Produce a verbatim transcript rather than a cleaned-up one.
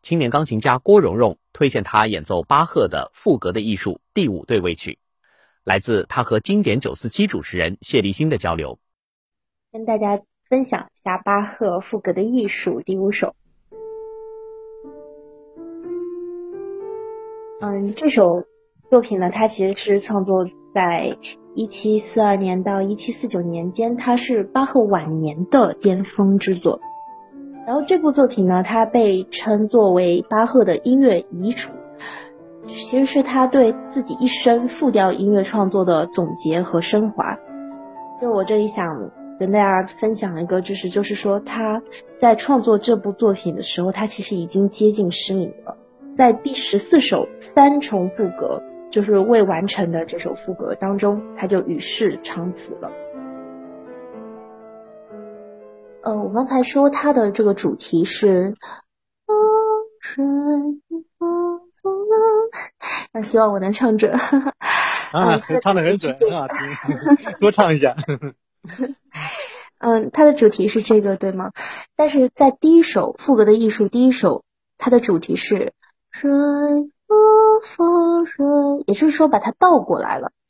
青年钢琴家郭蓉蓉推荐他演奏巴赫的赋格的艺术第五对位曲，来自他和经典九四七主持人谢立新的交流。 跟大家分享一下巴赫赋格的艺术第五首。嗯，这首作品呢，它其实是创作在一七四二年到一七四九年间，它是巴赫晚年的巅峰之作。然后这部作品呢，它被称作为巴赫的音乐遗嘱，其实是他对自己一生复调音乐创作的总结和升华。就我这里想跟大家分享一个知识，就是说他在创作这部作品的时候，他其实已经接近失明了。在第十四首三重赋格，就是未完成的这首赋格当中，他就与世长辞了。呃，我刚才说他的这个主题是水放松了，那希望我能唱准。 啊，唱得很准，很好听，多唱一下。 嗯，它的主题是这个，对吗？但是在第一首赋格的艺术第一首，它的主题是水落佛水，也就是说把它倒过来了。